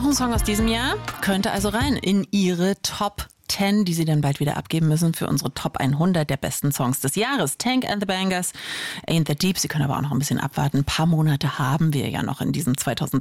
Auch ein Song aus diesem Jahr könnte also rein in Ihre Top 10, die Sie dann bald wieder abgeben müssen für unsere Top 100 der besten Songs des Jahres. Tank and the Bangas, Ain't That Deep. Sie können aber auch noch ein bisschen abwarten. Ein paar Monate haben wir ja noch in diesem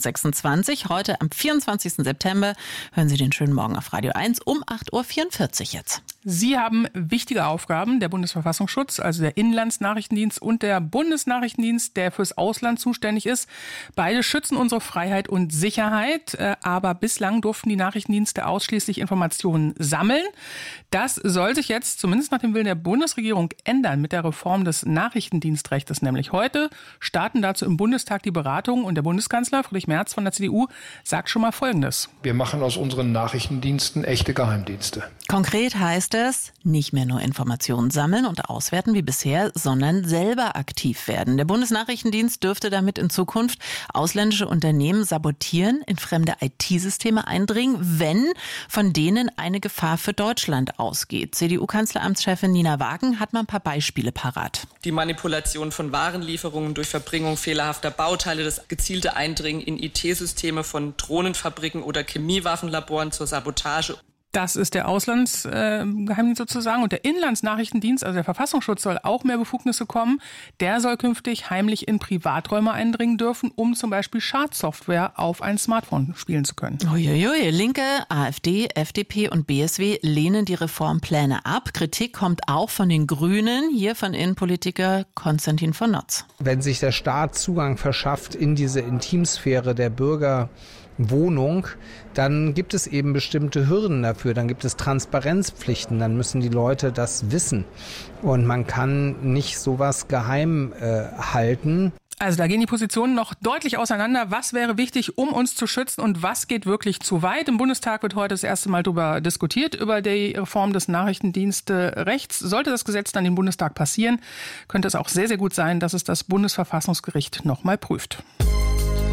2026. Heute am 24. September hören Sie den schönen Morgen auf Radio 1 um 8.44 Uhr jetzt. Sie haben wichtige Aufgaben, der Bundesverfassungsschutz, also der Inlandsnachrichtendienst und der Bundesnachrichtendienst, der fürs Ausland zuständig ist. Beide schützen unsere Freiheit und Sicherheit, aber bislang durften die Nachrichtendienste ausschließlich Informationen sammeln. Das soll sich jetzt, zumindest nach dem Willen der Bundesregierung, ändern mit der Reform des Nachrichtendienstrechtes. Nämlich heute starten dazu im Bundestag die Beratungen und der Bundeskanzler Friedrich Merz von der CDU sagt schon mal Folgendes. Wir machen aus unseren Nachrichtendiensten echte Geheimdienste. Konkret heißt es, nicht mehr nur Informationen sammeln und auswerten wie bisher, sondern selber aktiv werden. Der Bundesnachrichtendienst dürfte damit in Zukunft ausländische Unternehmen sabotieren, in fremde IT-Systeme eindringen, wenn von denen eine Gefahr für Deutschland ausgeht. CDU-Kanzleramtschefin Nina Wagen hat mal ein paar Beispiele parat. Die Manipulation von Warenlieferungen durch Verbringung fehlerhafter Bauteile, das gezielte Eindringen in IT-Systeme von Drohnenfabriken oder Chemiewaffenlaboren zur Sabotage. Das ist der Auslandsgeheimdienst sozusagen. Und der Inlandsnachrichtendienst, also der Verfassungsschutz, soll auch mehr Befugnisse kommen. Der soll künftig heimlich in Privaträume eindringen dürfen, um zum Beispiel Schadsoftware auf ein Smartphone spielen zu können. Uiuiui. Linke, AfD, FDP und BSW lehnen die Reformpläne ab. Kritik kommt auch von den Grünen, hier von Innenpolitiker Konstantin von Notz. Wenn sich der Staat Zugang verschafft in diese Intimsphäre der Bürgerwohnung, dann gibt es eben bestimmte Hürden dafür, dann gibt es Transparenzpflichten, dann müssen die Leute das wissen und man kann nicht sowas geheim halten. Also da gehen die Positionen noch deutlich auseinander. Was wäre wichtig, um uns zu schützen und was geht wirklich zu weit? Im Bundestag wird heute das erste Mal darüber diskutiert, über die Reform des Nachrichtendienstrechts. Sollte das Gesetz dann im Bundestag passieren, könnte es auch sehr, sehr gut sein, dass es das Bundesverfassungsgericht nochmal prüft.